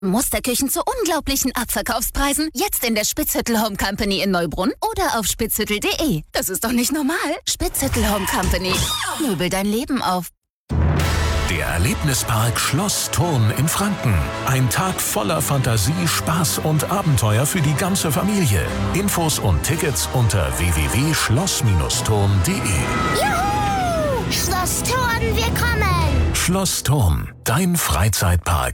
Musterküchen zu unglaublichen Abverkaufspreisen. Jetzt in der Spitzhüttel Home Company in Neubrunn oder auf spitzhüttel.de. Das ist doch nicht normal. Spitzhüttel Home Company. Möbel dein Leben auf. Der Erlebnispark Schloss Thurn in Franken. Ein Tag voller Fantasie, Spaß und Abenteuer für die ganze Familie. Infos und Tickets unter www.schloss-thurn.de. Juhu! Schloss Thurn, wir kommen! Schloss Thurn, dein Freizeitpark.